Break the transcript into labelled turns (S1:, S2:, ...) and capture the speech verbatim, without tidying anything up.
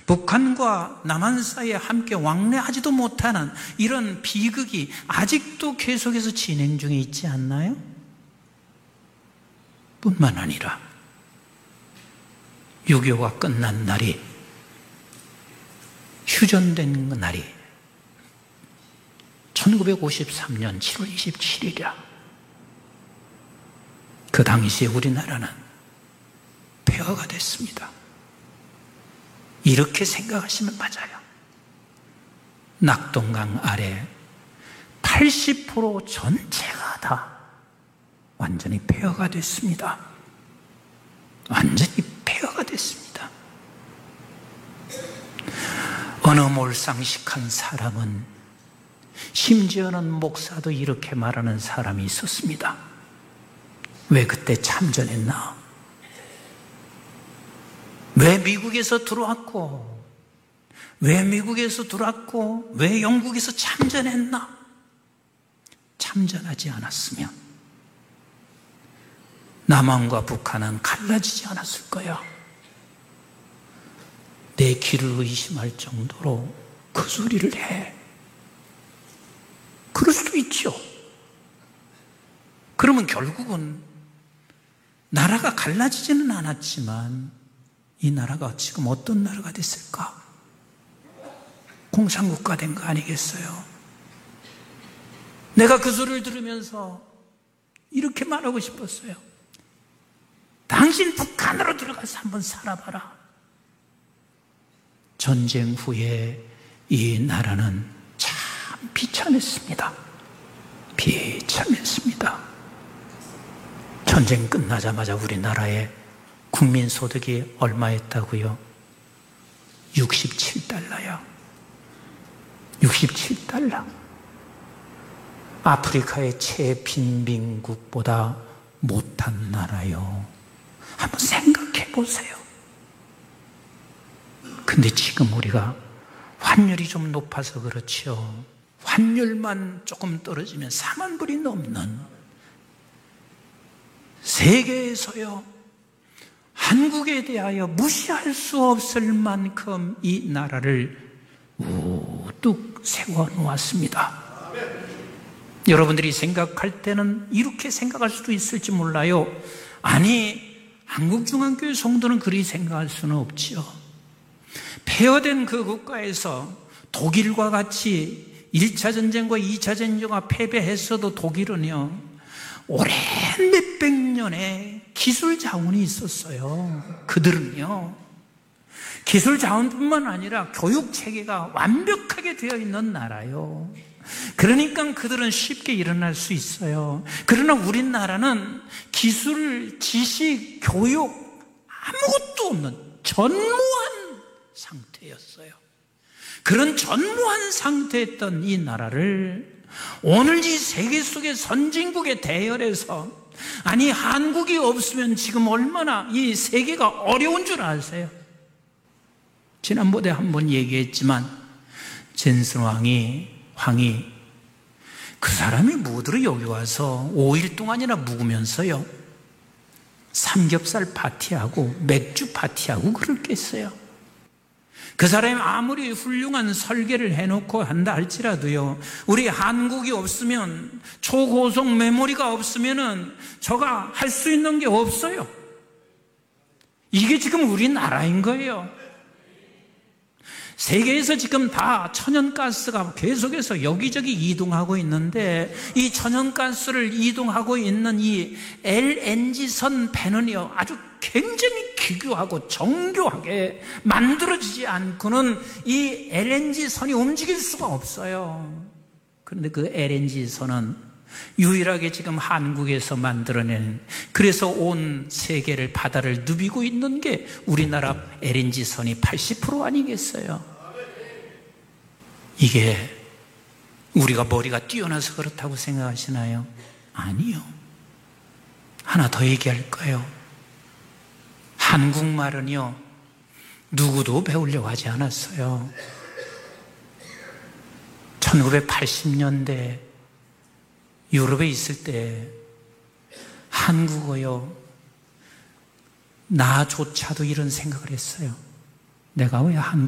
S1: 북한과 남한 사이에 함께 왕래하지도 못하는 이런 비극이 아직도 계속해서 진행 중에 있지 않나요? 뿐만 아니라 육이오가 끝난 날이, 휴전된 날이 천구백오십삼 년 칠월 이십칠일이라. 그 당시에 우리나라는 폐허가 됐습니다. 이렇게 생각하시면 맞아요. 낙동강 아래 팔십 퍼센트 전체가 다 완전히 폐허가 됐습니다. 완전히 폐허가 됐습니다. 어느 몰상식한 사람은, 심지어는 목사도 이렇게 말하는 사람이 있었습니다. 왜 그때 참전했나? 왜 미국에서 들어왔고, 왜 미국에서 들어왔고, 왜 영국에서 참전했나? 참전하지 않았으면 남한과 북한은 갈라지지 않았을 거야. 내 귀를 의심할 정도로 그 소리를 해. 그럴 수도 있죠. 그러면 결국은 나라가 갈라지지는 않았지만 이 나라가 지금 어떤 나라가 됐을까? 공산국가 된 거 아니겠어요? 내가 그 소리를 들으면서 이렇게 말하고 싶었어요. 당신 북한으로 들어가서 한번 살아봐라. 전쟁 후에 이 나라는 참 비참했습니다. 비참했습니다. 전쟁 끝나자마자 우리나라의 국민소득이 얼마였다고요? 육십칠 달러요. 육십칠 달러. 아프리카의 최빈민국보다 못한 나라요. 한번 생각해 보세요. 근데 지금 우리가 환율이 좀 높아서 그렇죠. 환율만 조금 떨어지면 사만 불이 넘는, 세계에서요 한국에 대하여 무시할 수 없을 만큼 이 나라를 우뚝 세워놓았습니다. 여러분들이 생각할 때는 이렇게 생각할 수도 있을지 몰라요. 아니, 한국중앙교회 성도는 그리 생각할 수는 없지요. 폐허된 그 국가에서 독일과 같이 일 차 전쟁과 이 차 전쟁과 패배했어도 독일은요 오랜 몇백 년의 기술 자원이 있었어요. 그들은요 기술 자원뿐만 아니라 교육 체계가 완벽하게 되어 있는 나라요. 그러니까 그들은 쉽게 일어날 수 있어요. 그러나 우리나라는 기술, 지식, 교육 아무것도 없는 전무한 상태였어요. 그런 전무한 상태였던 이 나라를 오늘 이 세계 속의 선진국의 대열에서, 아니 한국이 없으면 지금 얼마나 이 세계가 어려운 줄 아세요? 지난번에 한번 얘기했지만 젠슨 왕이 황이 그 사람이 뭐더러 여기 와서 오 일 동안이나 묵으면서요 삼겹살 파티하고 맥주 파티하고 그랬겠어요. 그 사람이 아무리 훌륭한 설계를 해놓고 한다 할지라도요 우리 한국이 없으면, 초고속 메모리가 없으면은 저가 할 수 있는 게 없어요. 이게 지금 우리나라인 거예요. 세계에서 지금 다 천연가스가 계속해서 여기저기 이동하고 있는데, 이 천연가스를 이동하고 있는 이 엘엔지선 배는요 아주 굉장히 기교하고 정교하게 만들어지지 않고는 이 엘엔지선이 움직일 수가 없어요. 그런데 그 엘엔지선은 유일하게 지금 한국에서 만들어낸, 그래서 온 세계를 바다를 누비고 있는 게 우리나라 엘엔지선이 팔십 퍼센트 아니겠어요? 이게 우리가 머리가 뛰어나서 그렇다고 생각하시나요? 아니요. 하나 더 얘기할까요? 한국말은요 누구도 배우려고 하지 않았어요. 천구백팔십 년대 유럽에 있을 때 한국어요 나조차도 이런 생각을 했어요. 내가 왜 한국